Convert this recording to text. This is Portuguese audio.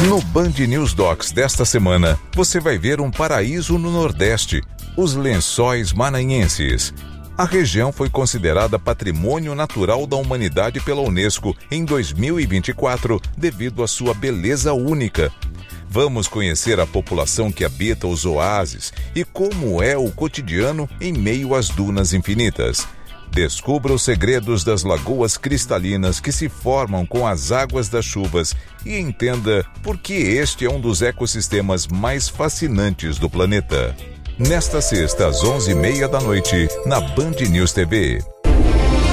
No Band News Docs desta semana, você vai ver um paraíso no Nordeste, os Lençóis Maranhenses. A região foi considerada Patrimônio Natural da Humanidade pela Unesco em 2024, devido à sua beleza única. Vamos conhecer a população que habita os oásis e como é o cotidiano em meio às dunas infinitas. Descubra os segredos das lagoas cristalinas que se formam com as águas das chuvas e entenda por que este é um dos ecossistemas mais fascinantes do planeta. Nesta sexta, às 11h30 da noite, na Band News TV.